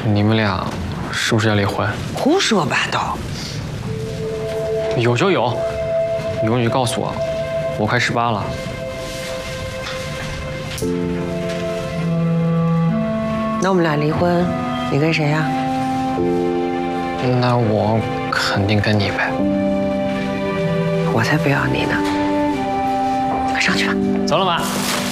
你们俩是不是要离婚？ 胡说八道！ 有就有，有你就告诉我，我快18了。 那我们俩离婚，你跟谁呀？ 那我肯定跟你呗。 我才不要你呢！快上去吧。 走了，妈。